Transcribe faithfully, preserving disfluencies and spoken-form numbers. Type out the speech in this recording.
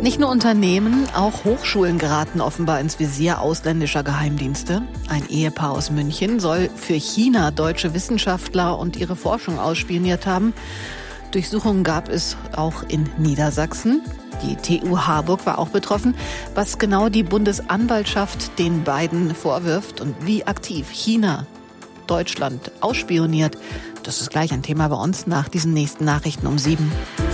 Nicht nur Unternehmen, auch Hochschulen geraten offenbar ins Visier ausländischer Geheimdienste. Ein Ehepaar aus München soll für China deutsche Wissenschaftler und ihre Forschung ausspioniert haben. Durchsuchungen gab es auch in Niedersachsen. Die T U Harburg war auch betroffen. Was genau die Bundesanwaltschaft den beiden vorwirft und wie aktiv China Deutschland ausspioniert, das ist gleich ein Thema bei uns nach diesen nächsten Nachrichten um sieben.